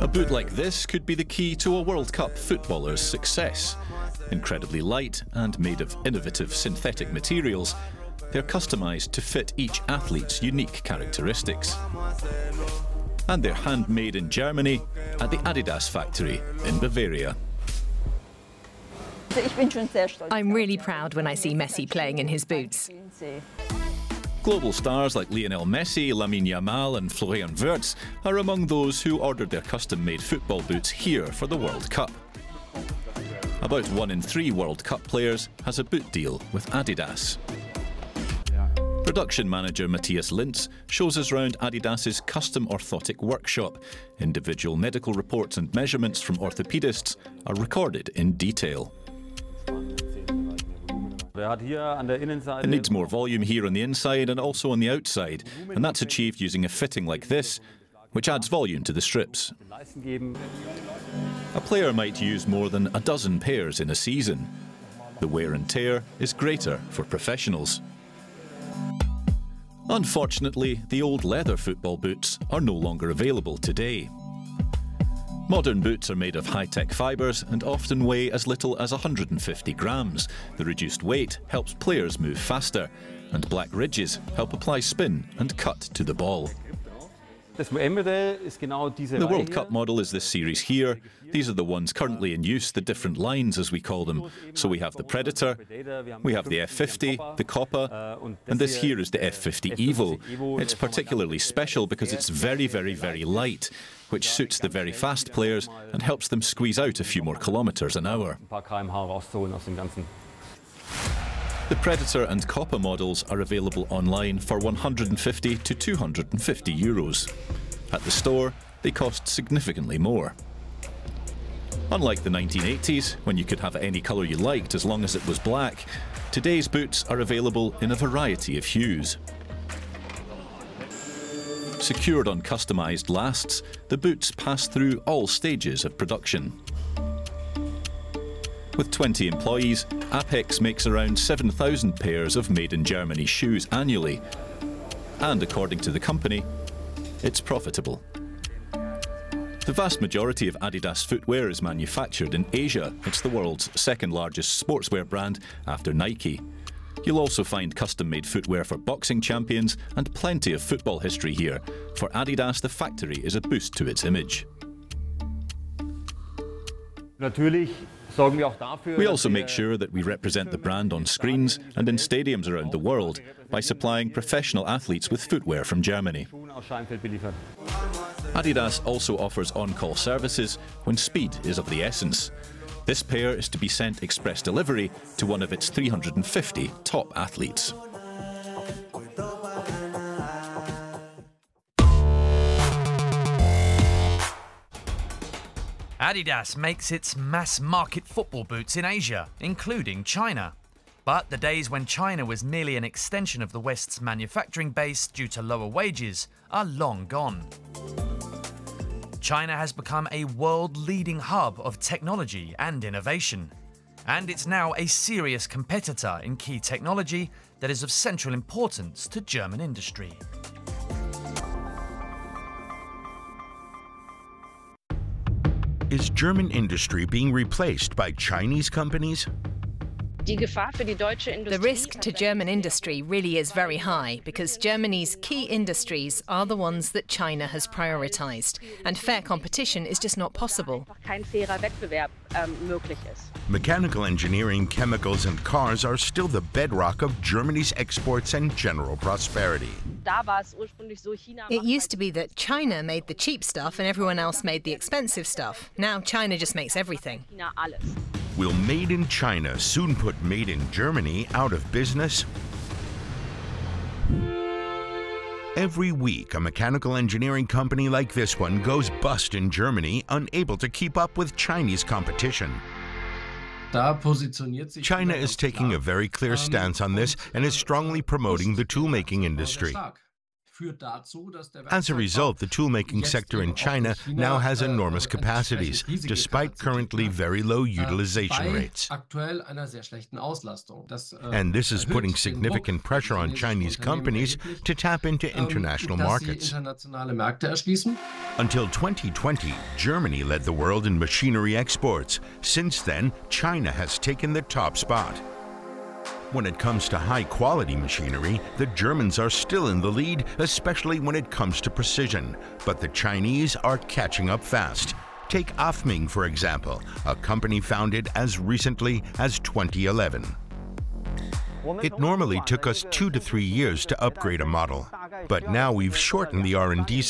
A boot like this could be the key to a World Cup footballer's success. Incredibly light and made of innovative synthetic materials, they're customised to fit each athlete's unique characteristics. And they're handmade in Germany at the Adidas factory in Bavaria. I'm really proud when I see Messi playing in his boots. Global stars like Lionel Messi, Lamine Yamal and Florian Wirtz are among those who ordered their custom-made football boots here for the World Cup. About 1 in 3 World Cup players has a boot deal with Adidas. Production manager Matthias Lintz shows us round Adidas's custom orthotic workshop. Individual medical reports and measurements from orthopaedists are recorded in detail. It needs more volume here on the inside and also on the outside, and that's achieved using a fitting like this, which adds volume to the strips. A player might use more than a dozen pairs in a season. The wear and tear is greater for professionals. Unfortunately, the old leather football boots are no longer available today. Modern boots are made of high-tech fibres and often weigh as little as 150 grams. The reduced weight helps players move faster, and black ridges help apply spin and cut to the ball. The World Cup model is this series here. These are the ones currently in use, the different lines as we call them. So we have the Predator, we have the F50, the Copa, and this here is the F50 Evo. It's particularly special because it's very, very, very light, which suits the very fast players and helps them squeeze out a few more kilometres an hour. The Predator and Copa models are available online for 150 to 250 euros. At the store, they cost significantly more. Unlike the 1980s, when you could have any colour you liked as long as it was black, today's boots are available in a variety of hues. Secured on customised lasts, the boots pass through all stages of production. With 20 employees, Apex makes around 7,000 pairs of made-in-Germany shoes annually. And according to the company, it's profitable. The vast majority of Adidas footwear is manufactured in Asia. It's the world's second largest sportswear brand after Nike. You'll also find custom-made footwear for boxing champions and plenty of football history here. For Adidas, the factory is a boost to its image. We also make sure that we represent the brand on screens and in stadiums around the world by supplying professional athletes with footwear from Germany. Adidas also offers on-call services when speed is of the essence. This pair is to be sent express delivery to one of its 350 top athletes. Adidas makes its mass-market football boots in Asia, including China. But the days when China was merely an extension of the West's manufacturing base due to lower wages are long gone. China has become a world-leading hub of technology and innovation, and it's now a serious competitor in key technology that is of central importance to German industry. Is German industry being replaced by Chinese companies? The risk to German industry really is very high because Germany's key industries are the ones that China has prioritised, and fair competition is just not possible. Mechanical engineering, chemicals and cars are still the bedrock of Germany's exports and general prosperity. It used to be that China made the cheap stuff and everyone else made the expensive stuff. Now China just makes everything. Will Made in China soon put Made in Germany out of business? Every week, a mechanical engineering company like this one goes bust in Germany, unable to keep up with Chinese competition. China is taking a very clear stance on this and is strongly promoting the toolmaking industry. As a result, the toolmaking sector in China now has enormous capacities, despite currently very low utilization rates. And this is putting significant pressure on Chinese companies to tap into international markets. Until 2020, Germany led the world in machinery exports. Since then, China has taken the top spot. When it comes to high-quality machinery, the Germans are still in the lead, especially when it comes to precision. But the Chinese are catching up fast. Take Afming, for example, a company founded as recently as 2011. It normally took us 2 to 3 years to upgrade a model, but now we've shortened the R&D